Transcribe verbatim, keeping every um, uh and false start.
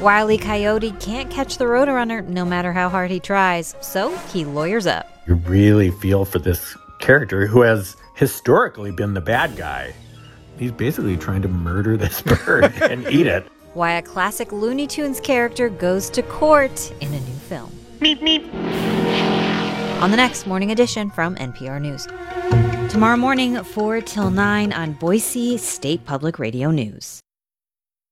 Wile E. Coyote can't catch the Roadrunner no matter how hard he tries, so he lawyers up. You really feel for this character who has historically been the bad guy. He's basically trying to murder this bird and eat it. Why a classic Looney Tunes character goes to court in a new film. Meep, meep. On the next Morning Edition from N P R News. Tomorrow morning, four till nine on Boise State Public Radio News.